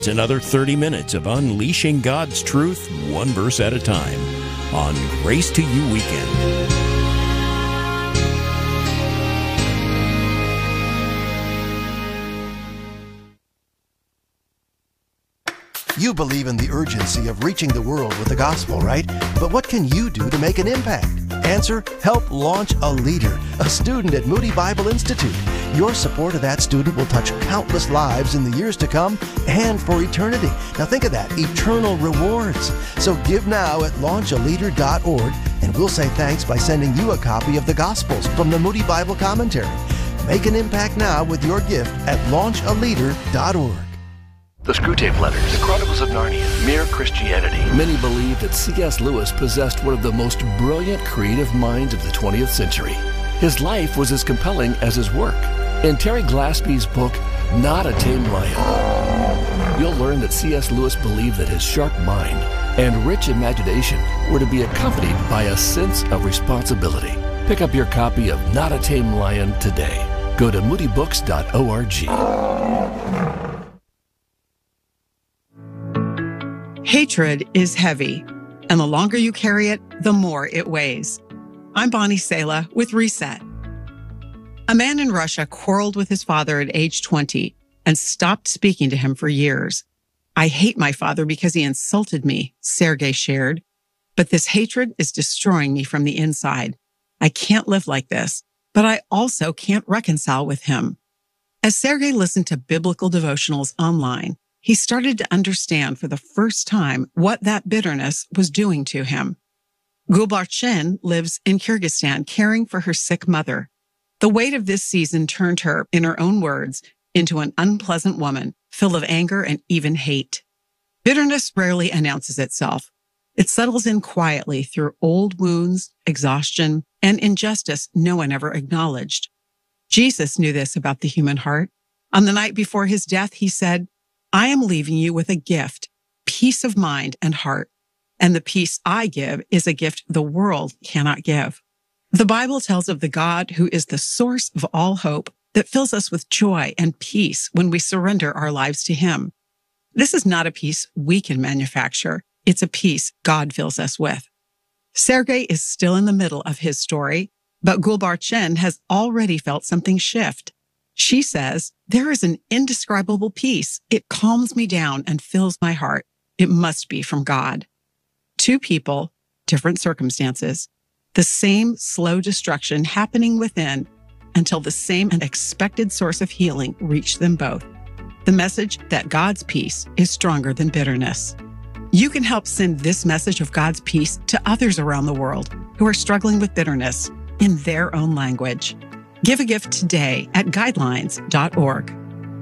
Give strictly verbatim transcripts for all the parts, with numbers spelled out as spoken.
It's another thirty minutes of unleashing God's truth, one verse at a time, on Grace to You Weekend. You believe in the urgency of reaching the world with the gospel, right? But what can you do to make an impact? Answer: help launch a leader, a student at Moody Bible Institute. Your support of that student will touch countless lives in the years to come and for eternity. Now think of that, eternal rewards. So give now at launch a leader dot org, and we'll say thanks by sending you a copy of the Gospels from the Moody Bible Commentary. Make an impact now with your gift at launch a leader dot org. The Screwtape Letters, The Chronicles of Narnia, Mere Christianity. Many believe that C S Lewis possessed one of the most brilliant creative minds of the twentieth century. His life was as compelling as his work. In Terry Glaspie's book, Not a Tame Lion, you'll learn that C S Lewis believed that his sharp mind and rich imagination were to be accompanied by a sense of responsibility. Pick up your copy of Not a Tame Lion today. Go to moody books dot org. Hatred is heavy, and the longer you carry it, the more it weighs. I'm Bonnie Sala with Reset. A man in Russia quarreled with his father at age twenty and stopped speaking to him for years. I hate my father because he insulted me, Sergei shared. But this hatred is destroying me from the inside. I can't live like this, but I also can't reconcile with him. As Sergei listened to biblical devotionals online, he started to understand for the first time what that bitterness was doing to him. Gulbarchin lives in Kyrgyzstan, caring for her sick mother. The weight of this season turned her, in her own words, into an unpleasant woman, full of anger and even hate. Bitterness rarely announces itself. It settles in quietly through old wounds, exhaustion, and injustice no one ever acknowledged. Jesus knew this about the human heart. On the night before his death, he said, I am leaving you with a gift, peace of mind and heart. And the peace I give is a gift the world cannot give. The Bible tells of the God who is the source of all hope that fills us with joy and peace when we surrender our lives to him. This is not a peace we can manufacture. It's a peace God fills us with. Sergei is still in the middle of his story, but Gulbarchin has already felt something shift. She says, there is an indescribable peace. It calms me down and fills my heart. It must be from God. Two people, different circumstances, the same slow destruction happening within until the same unexpected source of healing reached them both. The message that God's peace is stronger than bitterness. You can help send this message of God's peace to others around the world who are struggling with bitterness in their own language. Give a gift today at guidelines dot org.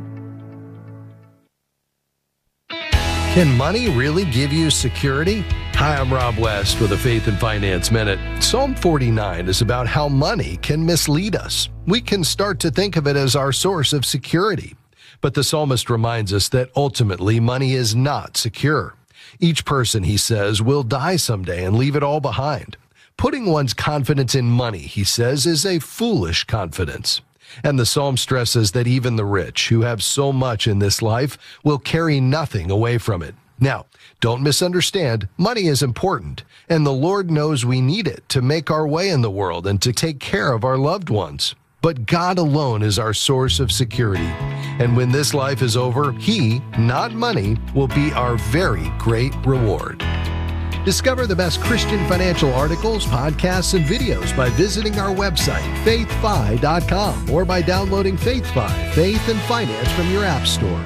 Can money really give you security? Hi, I'm Rob West with a Faith and Finance Minute. Psalm forty-nine is about how money can mislead us. We can start to think of it as our source of security. But the psalmist reminds us that ultimately money is not secure. Each person, he says, will die someday and leave it all behind. Putting one's confidence in money, he says, is a foolish confidence. And the psalm stresses that even the rich, who have so much in this life, will carry nothing away from it. Now, don't misunderstand, money is important, and the Lord knows we need it to make our way in the world and to take care of our loved ones. But God alone is our source of security. And when this life is over, He, not money, will be our very great reward. Discover the best Christian financial articles, podcasts, and videos by visiting our website, faith fi dot com, or by downloading FaithFi, Faith and Finance from your app store.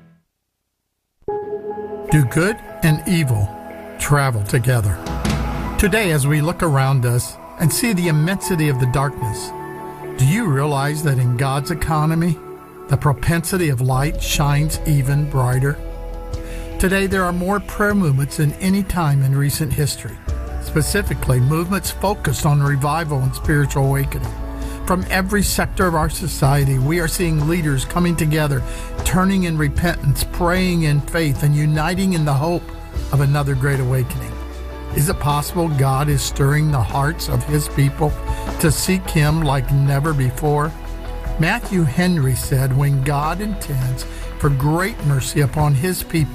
Do good and evil travel together? Today, as we look around us and see the immensity of the darkness, do you realize that in God's economy, the propensity of light shines even brighter? Today, there are more prayer movements than any time in recent history, specifically movements focused on revival and spiritual awakening. From every sector of our society, we are seeing leaders coming together, turning in repentance, praying in faith, and uniting in the hope of another great awakening. Is it possible God is stirring the hearts of His people to seek Him like never before? Matthew Henry said, when God intends for for great mercy upon his people.